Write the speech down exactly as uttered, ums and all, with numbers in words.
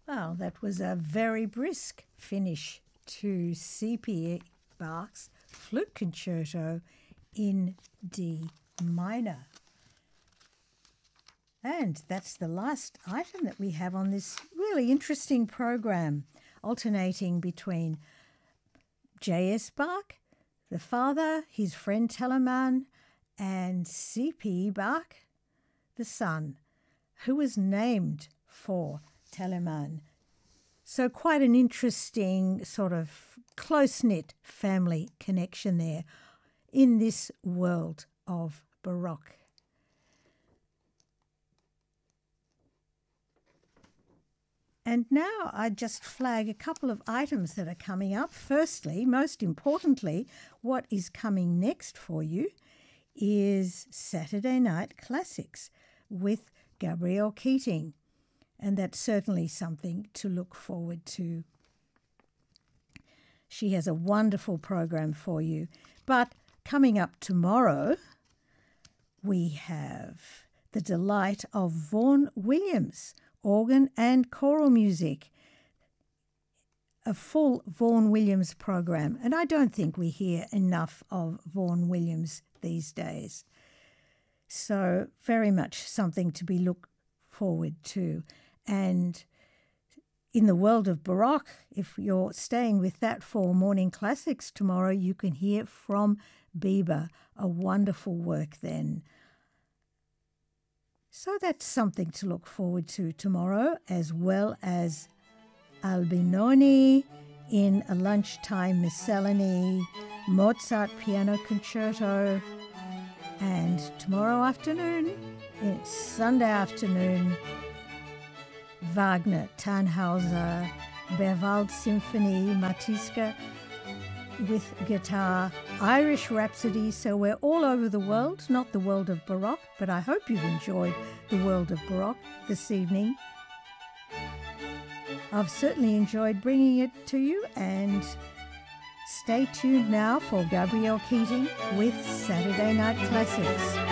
Well, that was a very brisk finish to C P Bach's Flute Concerto in D minor. And that's the last item that we have on this really interesting program, alternating between J S Bach, the father, his friend Telemann, and C P Bach, the son, who was named for Telemann. So quite an interesting sort of close-knit family connection there in this world of Baroque. And now I just flag a couple of items that are coming up. Firstly, most importantly, what is coming next for you is Saturday Night Classics with Gabrielle Keating. And that's certainly something to look forward to. She has a wonderful program for you. But coming up tomorrow, we have the delight of Vaughan Williams, organ and choral music, a full Vaughan Williams program. And I don't think we hear enough of Vaughan Williams these days. So very much something to be looked forward to. And in the world of Baroque, if you're staying with that for Morning Classics tomorrow, you can hear from Bieber, a wonderful work then. So that's something to look forward to tomorrow, as well as Albinoni in a lunchtime miscellany, Mozart Piano Concerto, and tomorrow afternoon, it's Sunday afternoon, Wagner, Tannhauser, Berwald Symphony, Matiska with guitar, Irish Rhapsody. So we're all over the world, not the world of Baroque, but I hope you've enjoyed the world of Baroque this evening. I've certainly enjoyed bringing it to you, and stay tuned now for Gabrielle Keating with Saturday Night Classics.